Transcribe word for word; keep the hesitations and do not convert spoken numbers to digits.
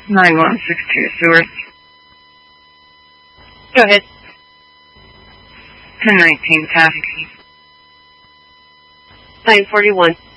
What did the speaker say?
nine one six two Seward. Go ahead. ten nineteen Taffy. nine forty-one.